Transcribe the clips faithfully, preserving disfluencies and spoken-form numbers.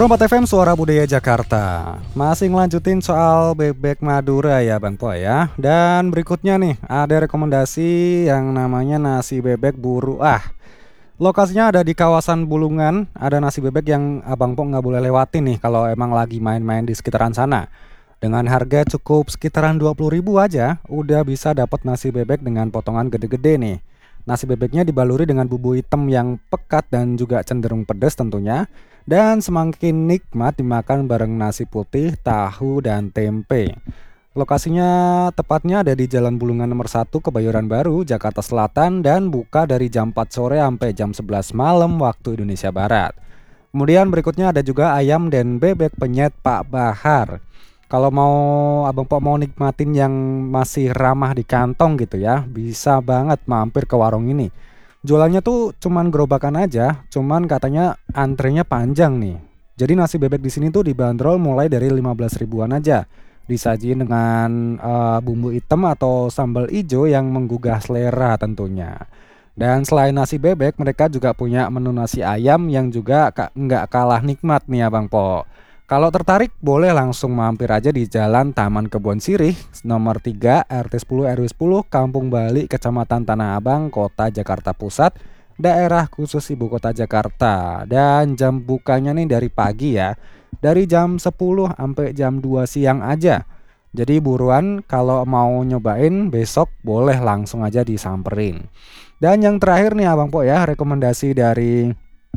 Rompat F M Suara Budaya Jakarta. Masih ngelanjutin soal bebek Madura ya Bang Po ya. Dan berikutnya nih ada rekomendasi yang namanya nasi bebek buru. Ah, lokasinya ada di kawasan Bulungan. Ada nasi bebek yang Abang Po nggak boleh lewatin nih kalau emang lagi main-main di sekitaran sana. Dengan harga cukup sekitaran dua puluh ribu aja, udah bisa dapat nasi bebek dengan potongan gede-gede nih. Nasi bebeknya dibaluri dengan bumbu hitam yang pekat dan juga cenderung pedas tentunya. Dan semakin nikmat dimakan bareng nasi putih, tahu, dan tempe. Lokasinya tepatnya ada di Jalan Bulungan nomor satu Kebayoran Baru, Jakarta Selatan, dan buka dari jam empat sore sampai jam sebelas malam waktu Indonesia Barat. Kemudian berikutnya ada juga ayam dan bebek penyet Pak Bahar. Kalau mau Abang Po mau nikmatin yang masih ramah di kantong gitu ya, bisa banget mampir ke warung ini. Jualannya tuh cuman gerobakan aja, cuman katanya antrenya panjang nih. Jadi nasi bebek di sini tuh dibanderol mulai dari lima belas ribuan aja. Disajiin dengan eh, bumbu hitam atau sambal ijo yang menggugah selera tentunya. Dan selain nasi bebek, mereka juga punya menu nasi ayam yang juga ka- nggak kalah nikmat nih Abang Po. Kalau tertarik boleh langsung mampir aja di Jalan Taman Kebon Sirih nomor tiga R T sepuluh R W sepuluh Kampung Bali Kecamatan Tanah Abang Kota Jakarta Pusat, daerah khusus ibu kota Jakarta. Dan jam bukanya nih dari pagi ya, dari jam sepuluh sampai jam dua siang aja. Jadi buruan kalau mau nyobain besok boleh langsung aja disamperin. Dan yang terakhir nih Abang Po ya, rekomendasi dari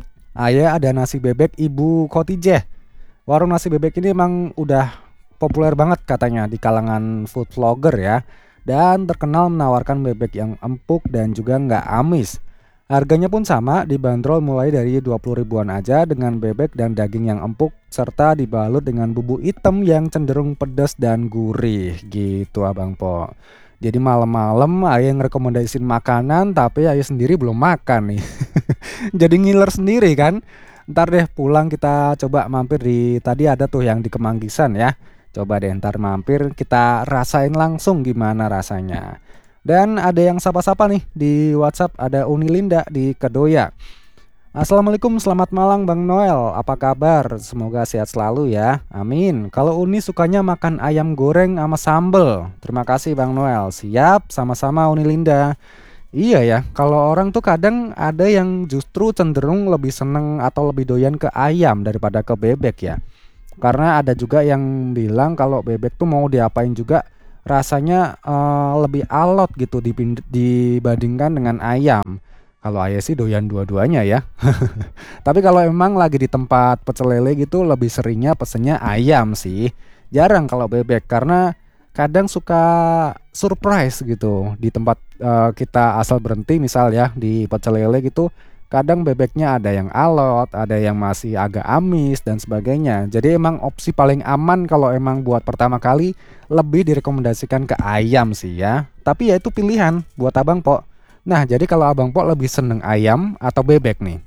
Ayah ada nasi bebek Ibu Khotijeh. Warung nasi bebek ini emang udah populer banget katanya di kalangan food vlogger ya. Dan terkenal menawarkan bebek yang empuk dan juga nggak amis. Harganya pun sama, dibanderol mulai dari dua puluh ribuan aja dengan bebek dan daging yang empuk serta dibalut dengan bumbu hitam yang cenderung pedas dan gurih gitu Abang Po. Jadi malam-malam Ayah ngerekomendasiin makanan tapi Ayah sendiri belum makan nih. Jadi ngiler sendiri kan. Ntar deh pulang kita coba mampir di tadi ada tuh yang di Kemanggisan ya. Coba deh ntar mampir kita rasain langsung gimana rasanya. Dan ada yang sapa-sapa nih di WhatsApp, ada Uni Linda di Kedoya. Assalamualaikum, selamat malam Bang Noel. Apa kabar? Semoga sehat selalu ya. Amin. Kalau Uni sukanya makan ayam goreng sama sambel. Terima kasih Bang Noel. Siap, sama-sama Uni Linda. Iya ya, kalau orang tuh kadang ada yang justru cenderung lebih seneng atau lebih doyan ke ayam daripada ke bebek ya. Karena ada juga yang bilang kalau bebek tuh mau diapain juga rasanya eh, lebih alot gitu dipind- dibandingkan dengan ayam. Kalau ayah sih doyan dua-duanya ya. Tapi kalau emang lagi di tempat pecel lele gitu lebih seringnya pesennya ayam sih. Jarang kalau bebek karena kadang suka surprise gitu di tempat eh, kita asal berhenti misal ya di pecel lele gitu. Kadang bebeknya ada yang alot, ada yang masih agak amis dan sebagainya. Jadi emang opsi paling aman kalau emang buat pertama kali lebih direkomendasikan ke ayam sih ya. Tapi ya itu pilihan buat Abang Po. Nah, jadi kalau Abang Po lebih seneng ayam atau bebek nih?